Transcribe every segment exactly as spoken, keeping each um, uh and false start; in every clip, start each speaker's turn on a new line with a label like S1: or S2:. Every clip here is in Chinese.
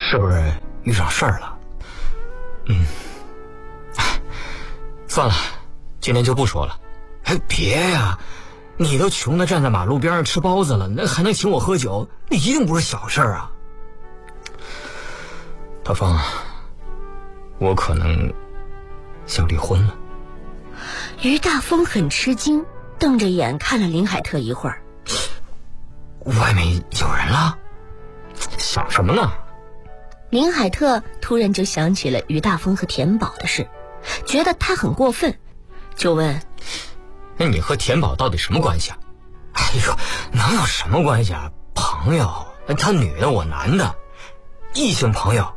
S1: 是不是遇上事儿了？嗯，算了，今天就不说了。哎，别呀，你都穷的站在马路边上吃包子了，那还能请我喝酒？那一定不是小事儿啊。大风，我可能想离婚了。
S2: 于大风很吃惊，瞪着眼看了林海特一会儿。
S1: 外面有人了？想什么呢？
S2: 林海特突然就想起了于大风和田宝的事，觉得他很过分，就问：
S1: 那你和田宝到底什么关系啊？哎呦，能有什么关系啊？朋友，他女的我男的，异性朋友。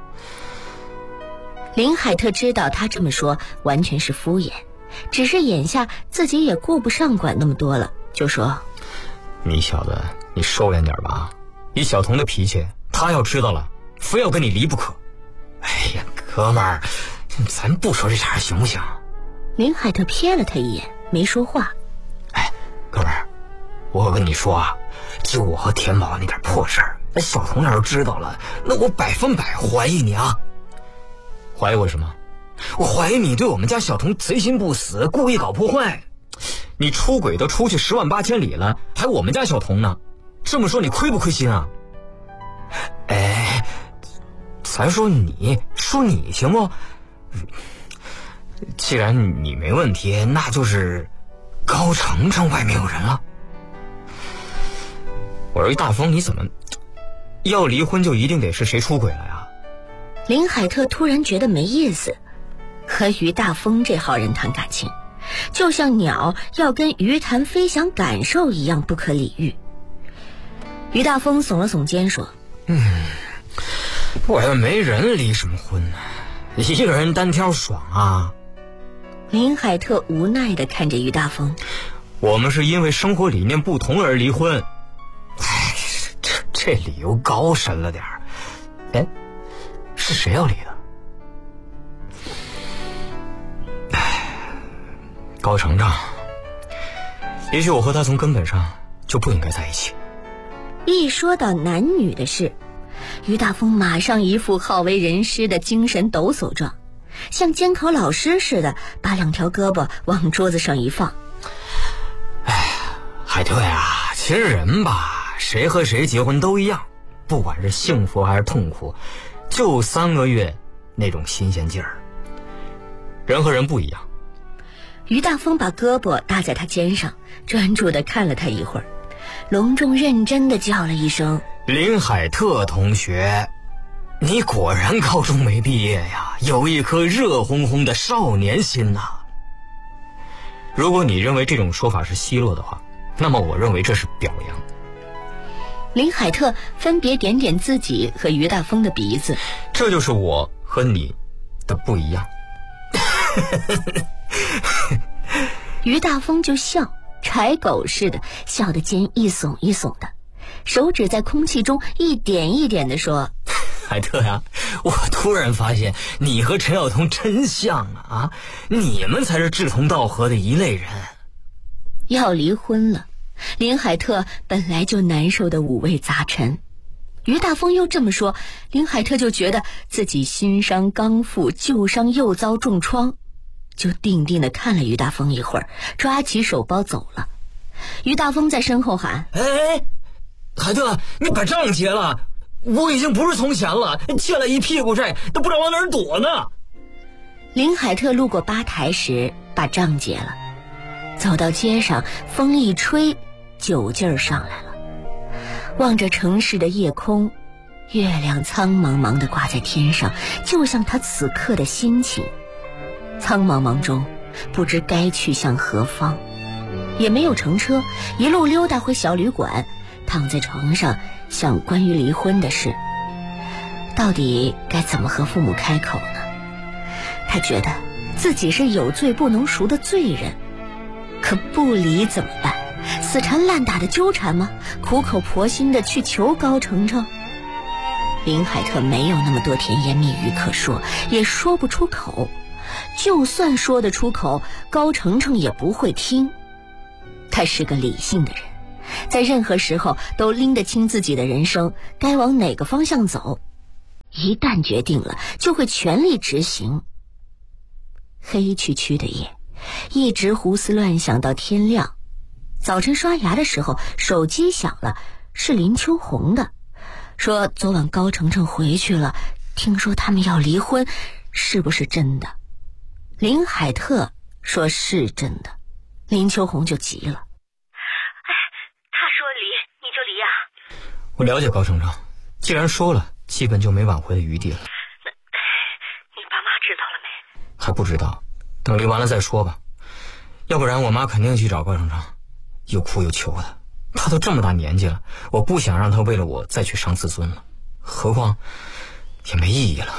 S2: 林海特知道他这么说完全是敷衍，只是眼下自己也顾不上管那么多了，就说：
S1: 你小子，你收敛点吧，以小童的脾气，他要知道了非要跟你离不可。哎呀，哥们儿，咱不说这茬行不行？
S2: 林海特瞥了他一眼，没说话。
S1: 哎，哥们儿，我跟你说啊，就我和田宝那点破事儿，那小童要是知道了，那我百分百怀疑你啊。怀疑我什么？我怀疑你对我们家小童贼心不死，故意搞破坏。你出轨都出去十万八千里了，还我们家小童呢，这么说你亏不亏心啊？哎，咱说你说你行不？既然你没问题，那就是高程程外面有人了。我说一大风，你怎么要离婚就一定得是谁出轨了呀？
S2: 林海特突然觉得没意思，和于大风这号人谈感情，就像鸟要跟鱼潭飞翔感受一样不可理喻。于大风耸了耸肩说：
S1: 嗯，我要没人离什么婚呢？一个人单挑爽啊。
S2: 林海特无奈地看着于大风：
S1: 我们是因为生活理念不同而离婚。哎，这这理由高深了点儿。哎，是谁要离的？哎，高程程。也许我和他从根本上就不应该在一起。
S2: 一说到男女的事，于大风马上一副好为人师的精神抖擞状，像监考老师似的，把两条胳膊往桌子上一放。
S1: 哎，海特呀，其实人吧，谁和谁结婚都一样，不管是幸福还是痛苦，就三个月那种新鲜劲儿。人和人不一样。
S2: 于大风把胳膊搭在他肩上，专注地看了他一会儿，隆重认真地叫了一声：
S1: 林海特同学，你果然高中没毕业呀，有一颗热烘烘的少年心呐。如果你认为这种说法是奚落的话，那么我认为这是表扬。
S2: 林海特分别点点自己和于大风的鼻子，
S1: 这就是我和你的不一样。
S2: 于大风就笑，柴狗似的，笑得肩一耸一耸的，手指在空气中一点一点地说：
S1: 海特呀，我突然发现你和陈晓彤真像啊啊！你们才是志同道合的一类人。
S2: 要离婚了，林海特本来就难受的五味杂陈，于大风又这么说，林海特就觉得自己新伤刚复，旧伤又遭重创，就定定地看了于大风一会儿，抓起手包走了。于大风在身后喊：
S1: 哎，海特，你把账结了，我已经不是从前了，欠了一屁股债，都不知道往哪儿躲呢。
S2: 林海特路过吧台时把账结了，走到街上，风一吹，酒劲儿上来了。望着城市的夜空，月亮苍茫茫地挂在天上，就像他此刻的心情。苍茫茫中，不知该去向何方，也没有乘车，一路溜达回小旅馆，躺在床上想关于离婚的事，到底该怎么和父母开口呢？他觉得自己是有罪不能赎的罪人，可不离怎么办？死缠烂打的纠缠吗？苦口婆心的去求高程程？林海特没有那么多甜言蜜语可说，也说不出口，就算说得出口，高程程也不会听。他是个理性的人，在任何时候都拎得清自己的人生该往哪个方向走。 一旦决定了，就会全力执行。黑黢黢的夜，一直胡思乱想到天亮。早晨刷牙的时候，手机响了，是林秋红的，说昨晚高程程回去了，听说他们要离婚，是不是真的？林海特说是真的，林秋红就急了。
S3: 哎，他说离你就离呀？
S1: 我了解高程程，既然说了，基本就没挽回的余地了。
S3: 那你爸妈知道了没？
S1: 还不知道，等离完了再说吧。要不然我妈肯定去找高程程，又哭又求的。他都这么大年纪了，我不想让他为了我再去伤自尊了，何况也没意义了。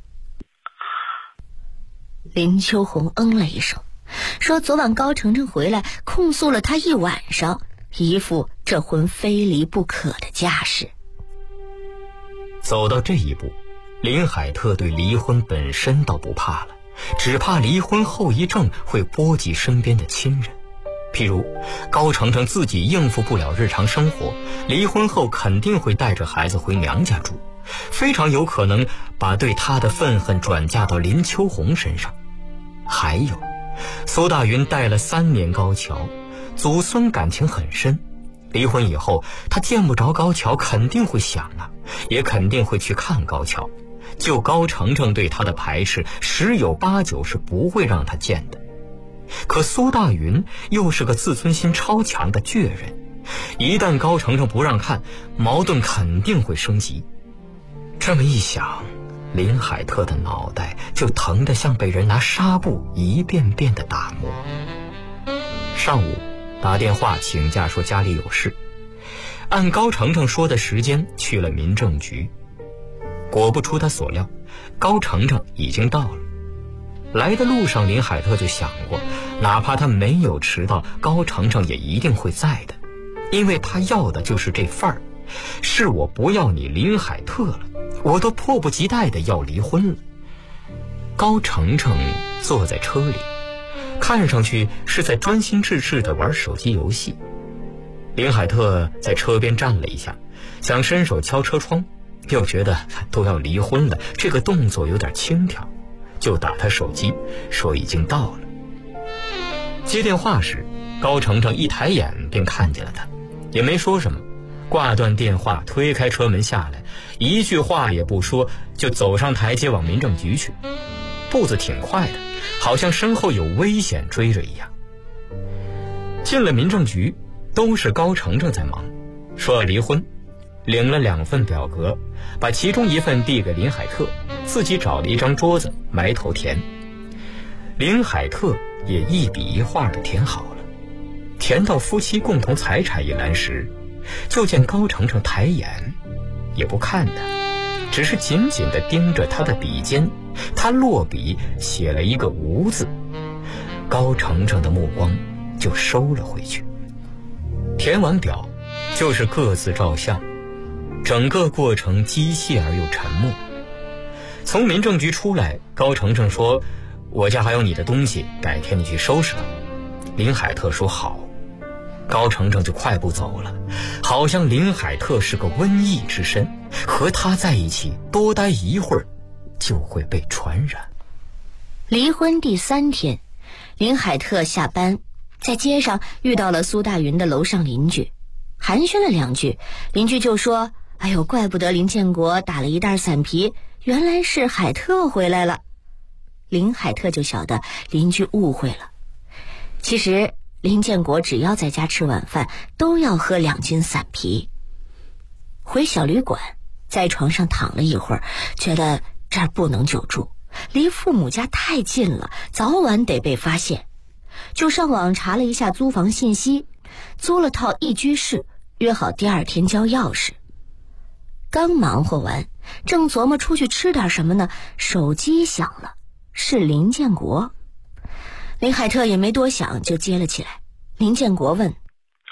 S2: 林秋红嗯了一声，说昨晚高程程回来控诉了他一晚上，一副这婚非离不可的架势。
S1: 走到这一步，林海特对离婚本身倒不怕了，只怕离婚后遗症会波及身边的亲人。譬如高程程自己应付不了日常生活，离婚后肯定会带着孩子回娘家住，非常有可能把对他的愤恨转嫁到林秋红身上。还有苏大云带了三年高桥，祖孙感情很深，离婚以后他见不着高桥肯定会想啊，也肯定会去看高桥，就高程程对他的排斥，十有八九是不会让他见的。可苏大云又是个自尊心超强的倔人，一旦高程程不让看，矛盾肯定会升级。这么一想，林海特的脑袋就疼得像被人拿纱布一遍遍地打磨。上午打电话请假说家里有事，按高程程说的时间去了民政局。果不出他所料，高程程已经到了。来的路上，林海特就想过，哪怕他没有迟到，高程程也一定会在的，因为他要的就是这份儿，是我不要你林海特了，我都迫不及待的要离婚了。高程程坐在车里，看上去是在专心致志的玩手机游戏。林海特在车边站了一下，想伸手敲车窗，又觉得都要离婚了，这个动作有点轻佻，就打他手机说已经到了。接电话时，高程程一抬眼便看见了他，也没说什么，挂断电话，推开车门下来，一句话也不说，就走上台阶往民政局去，步子挺快的，好像身后有危险追着一样。进了民政局，都是高程程在忙，说要离婚，领了两份表格，把其中一份递给林海特，自己找了一张桌子埋头填。林海特也一笔一画的填好了，填到夫妻共同财产一栏时，就见高程程抬眼也不看他，只是紧紧地盯着他的笔尖，他落笔写了一个无字，高程程的目光就收了回去。填完表就是各自照相，整个过程机械而又沉默。从民政局出来，高程程说，我家还有你的东西，改天你去收拾了。林海特说好，高程程就快步走了，好像林海特是个瘟疫之身，和他在一起多待一会儿就会被传染。
S2: 离婚第三天，林海特下班在街上遇到了苏大云的楼上邻居，寒暄了两句，邻居就说，哎呦，怪不得林建国打了一袋散皮，原来是海特回来了。林海特就晓得邻居误会了，其实林建国只要在家吃晚饭都要喝两斤散皮。回小旅馆，在床上躺了一会儿，觉得这儿不能久住，离父母家太近了，早晚得被发现，就上网查了一下租房信息，租了套一居室，约好第二天交钥匙。刚忙活完，正琢磨出去吃点什么呢，手机响了，是林建国。林海特也没多想，就接了起来。林建国问，
S1: 忙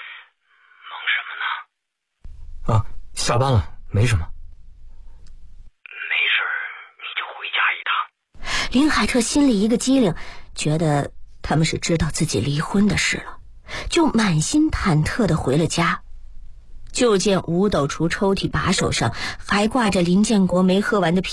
S1: 什么呢？啊，下班了，没什么。
S3: 没事，你就回家一趟。
S2: 林海特心里一个机灵，觉得他们是知道自己离婚的事了，就满心忐忑地回了家。就见五斗橱抽屉把手上还挂着林建国没喝完的啤